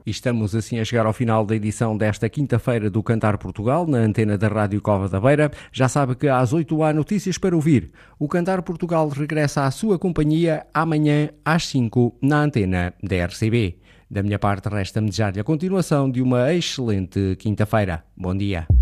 E estamos assim a chegar ao final da edição desta quinta-feira do Cantar Portugal, na antena da Rádio Cova da Beira. Já sabe que às 8 há notícias para ouvir. O Cantar Portugal regressa à sua companhia amanhã às 5 na antena da RCB. Da minha parte, resta-me desejar-lhe a continuação de uma excelente quinta-feira. Bom dia.